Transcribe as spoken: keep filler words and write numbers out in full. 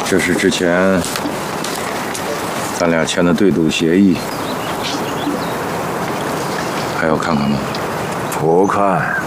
这是之前咱俩签的对赌协议，还要看看吗？ 不看。